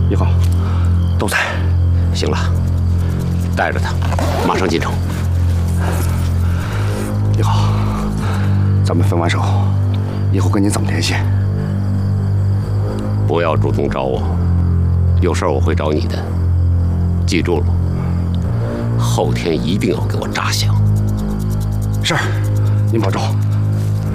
一号都在。 行了，带着他，马上进城。 一号，咱们分完手，以后跟你怎么联系？ 不要主动找我，有事我会找你的。记住了，后天一定要给我扎响。 是，您保重。